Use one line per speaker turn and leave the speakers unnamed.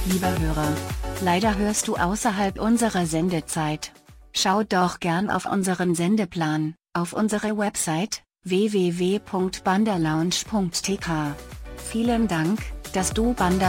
Lieber Hörer, leider hörst du außerhalb unserer Sendezeit. Schau doch gern auf unseren Sendeplan, auf unsere Website, www.bandalounge.tk. Vielen Dank, dass du Banda